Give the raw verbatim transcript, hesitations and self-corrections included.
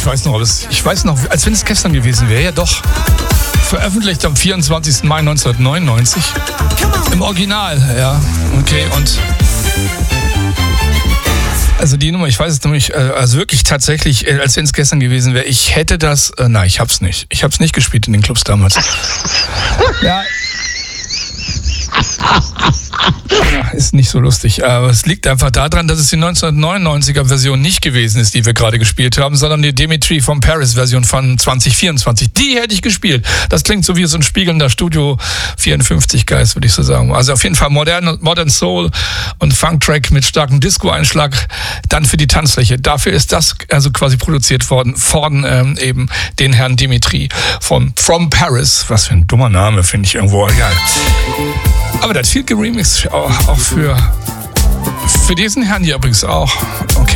weiß noch, ich weiß noch, als wenn es gestern gewesen wäre, ja doch. Veröffentlicht am vierundzwanzigsten Mai neunzehnhundertneunundneunzig. Im Original, ja. Okay, und also die Nummer, ich weiß es nämlich, also wirklich tatsächlich, als wenn es gestern gewesen wäre, ich hätte das, äh, nein, ich hab's nicht. Ich hab's nicht gespielt in den Clubs damals. Ja. Ja, ist nicht so lustig, aber es liegt einfach daran, dass es die neunzehnhundertneunundneunziger Version nicht gewesen ist, die wir gerade gespielt haben, sondern die Dimitri from Paris Version von zwanzig vierundzwanzig. Die hätte ich gespielt. Das klingt so wie so ein spiegelnder Studio vierundfünfzig Geist, würde ich so sagen. Also auf jeden Fall modern, modern Soul und Funk-Track mit starkem Disco-Einschlag, dann für die Tanzfläche. Dafür ist das also quasi produziert worden von ähm, eben den Herrn Dimitri von From Paris. Was für ein dummer Name, finde ich irgendwo. Egal. Aber das viel geremixed auch, auch für, für diesen Herrn hier übrigens auch. Okay.